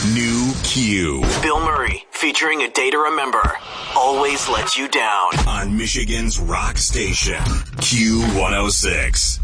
New Q. Bill Murray, featuring A Day to Remember, always lets you down on Michigan's rock station, Q106.